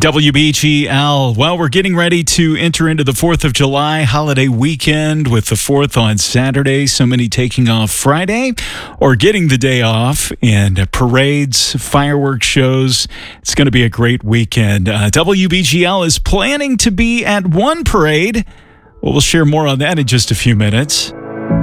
WBGL. Well, we're getting ready to enter into the 4th of July holiday weekend with the 4th on Saturday. So many taking off Friday or getting the day off, and parades, fireworks shows. It's going to be a great weekend. WBGL is planning to be at one parade. Well, we'll share more on that in just a few minutes.